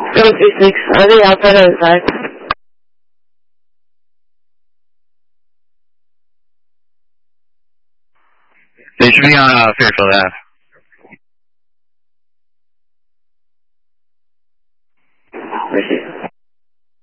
736, are they outside or inside? They should be on Fairfield Ave. Receive.